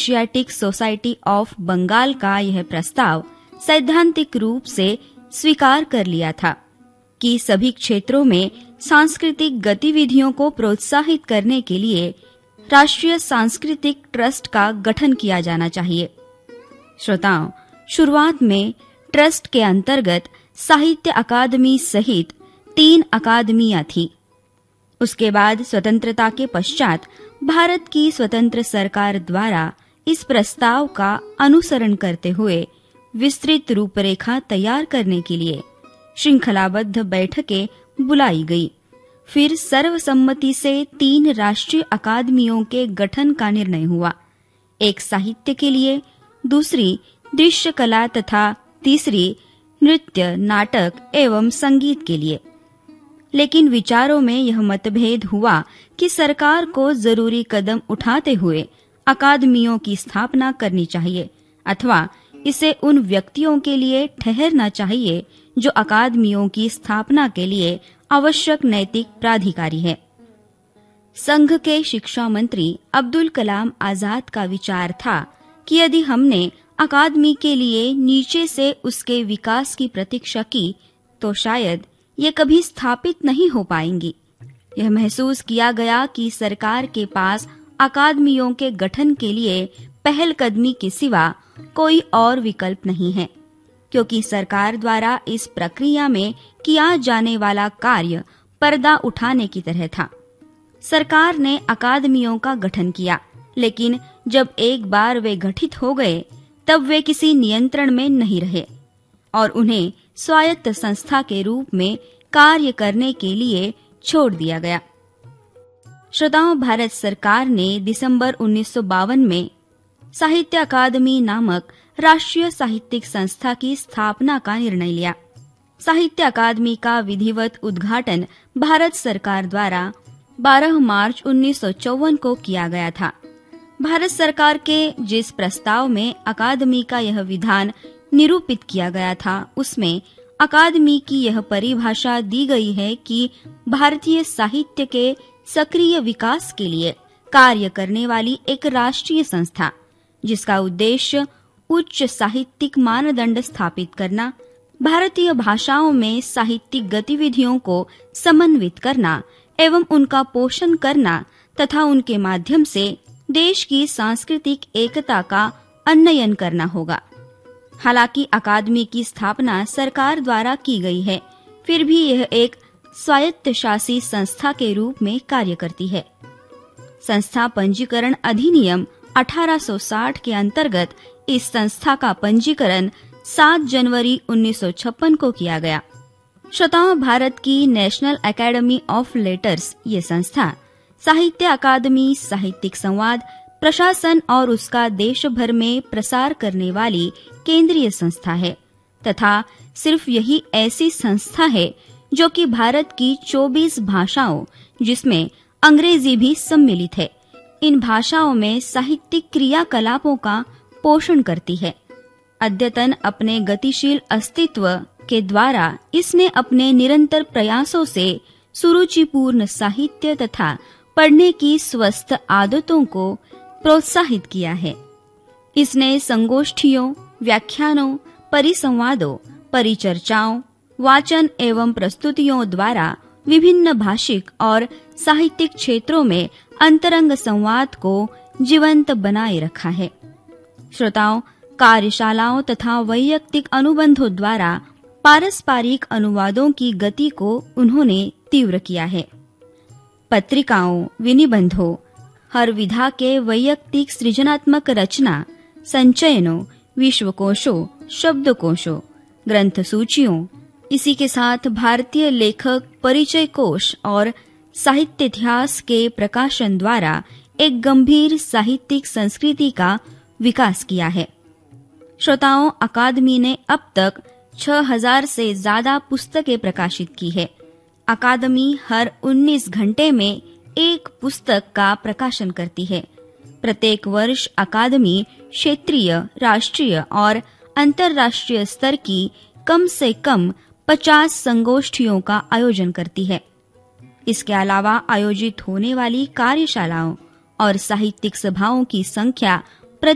Asiatic society of Bengal का यह प्रस्ताव सैद्धांतिक रूप से स्वीकार कर लिया था कि सभी क्षेत्रों में सांस्कृतिक गतिविधियों को प्रोत्साहित करने के लिए राष्ट्रीय सांस्कृतिक ट्रस्ट का गठन किया जाना चाहिए। श्रोताओं, शुरुआत में ट्रस्ट के अंतर्गत साहित्य अकादमी सहित 3 अकादमियां थीं। उसके बाद स्वतंत्रता के पश्चात भारत की स्वतंत्र सरकार द्वारा इस प्रस्ताव का अनुसरण करते हुए विस्तृत रूपरेखा तैयार करने के लिए श्रृंखलाबद्ध बैठकें बुलाई गई। फिर सर्वसम्मति से 3 राष्ट्रीय अकादमियों के गठन का निर्णय हुआ, एक साहित्य के लिए, दूसरी दृश्य कला तथा तीसरी नृत्य, नाटक एवं संगीत के लिए। लेकिन विचारों में यह मतभेद हुआ कि सरकार को जरूरी कदम उठाते हुए अकादमियों की स्थापना करनी चाहिए अथवा इसे उन व्यक्तियों के लिए ठहरना चाहिए जो अकादमियों की स्थापना के लिए आवश्यक नैतिक प्राधिकारी है। संघ के शिक्षा मंत्री अब्दुल कलाम आजाद का विचार था कि यदि हमने अकादमी के लिए नीचे से उसके विकास की प्रतीक्षा की तो शायद ये कभी स्थापित नहीं हो पाएंगी। यह महसूस किया गया कि सरकार के पास अकादमियों के गठन के लिए पहलकदमी के सिवा कोई और विकल्प नहीं है, क्योंकि सरकार द्वारा इस प्रक्रिया में किया जाने वाला कार्य पर्दा उठाने की तरह था। सरकार ने अकादमियों का गठन किया, लेकिन जब एक बार वे गठित हो गए तब वे किसी नियंत्रण में नहीं रहे और उन्हें स्वायत्त संस्था के रूप में कार्य करने के लिए छोड़ दिया गया। श्रोताओं, भारत सरकार ने दिसंबर 1952 में साहित्य अकादमी नामक राष्ट्रीय साहित्यिक संस्था की स्थापना का निर्णय लिया। साहित्य अकादमी का विधिवत उद्घाटन भारत सरकार द्वारा 12 मार्च 1954 को किया गया था। भारत सरकार के जिस प्रस्ताव में अकादमी का यह विधान निरूपित किया गया था, उसमें अकादमी की यह परिभाषा दी गई है कि भारतीय साहित्य के सक्रिय विकास के लिए कार्य करने वाली एक राष्ट्रीय संस्था, जिसका उद्देश्य उच्च साहित्यिक मानदंड स्थापित करना, भारतीय भाषाओं में साहित्यिक गतिविधियों को समन्वित करना एवं उनका पोषण करना तथा उनके माध्यम से देश की सांस्कृतिक एकता का उन्नयन करना होगा। हालांकि अकादमी की स्थापना सरकार द्वारा की गई है, फिर भी यह एक स्वायत्तशासी संस्था के रूप में कार्य करती है। संस्था पंजीकरण अधिनियम 1860 के अंतर्गत इस संस्था का पंजीकरण 7 जनवरी 1956 को किया गया। श्रोताओं, भारत की नेशनल एकेडमी ऑफ लेटर्स ये संस्था साहित्य अकादमी, साहित्यिक संवाद, प्रशासन और उसका देश भर में प्रसार करने वाली केंद्रीय संस्था है तथा सिर्फ यही ऐसी संस्था है जो कि भारत की 24 भाषाओं, जिसमें अंग्रेजी भी सम्मिलित है, इन भाषाओं में साहित्यिक क्रियाकलापों का पोषण करती है। अद्यतन अपने गतिशील अस्तित्व के द्वारा इसने अपने निरंतर प्रयासों से सुरुचिपूर्ण साहित्य तथा पढ़ने की स्वस्थ आदतों को प्रोत्साहित किया है। इसने संगोष्ठियों, व्याख्यानों, परिसंवादों, परिचर्चाओं, वाचन एवं प्रस्तुतियों द्वारा विभिन्न भाषिक और साहित्यिक क्षेत्रों में अंतरंग संवाद को जीवंत बनाए रखा है। श्रोताओं, कार्यशालाओं तथा वैयक्तिक अनुबंधों द्वारा पारस्परिक अनुवादों की गति को उन्होंने तीव्र किया है। पत्रिकाओं, विनिबंधों, हर विधा के वैयक्तिक सृजनात्मक रचना, संचयनों, विश्वकोशों, शब्दकोशों, ग्रंथ सूचियों, इसी के साथ भारतीय लेखक परिचय कोश और साहित्य इतिहास के प्रकाशन द्वारा एक गंभीर साहित्यिक संस्कृति का विकास किया है। श्रोताओं, अकादमी ने अब तक 6000 से ज्यादा पुस्तकें प्रकाशित की है। अकादमी हर 19 घंटे में एक पुस्तक का प्रकाशन करती है। प्रत्येक वर्ष अकादमी क्षेत्रीय, राष्ट्रीय और अंतर्राष्ट्रीय स्तर की कम से कम 50 संगोष्ठियों का आयोजन करती है। इसके अलावा आयोजित होने वाली कार्यशालाओं और साहित्यिक सभाओं की संख्या